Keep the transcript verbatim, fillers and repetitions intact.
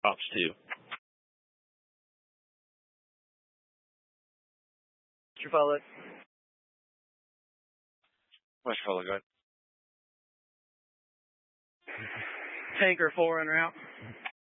Ops two. Mister Follow. Mister Follow, go ahead. Tanker four en route.